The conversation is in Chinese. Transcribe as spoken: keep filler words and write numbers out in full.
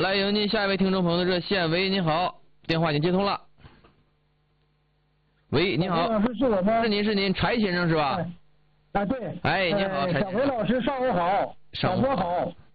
来迎接下一位听众朋友的热线。喂，你好，电话已经接通了。喂，你好， 老师是我吗？ 是您是您，柴先生是吧？ 哎啊，对。 哎，你好，柴先生。 小维老师，上午好， 上午播好。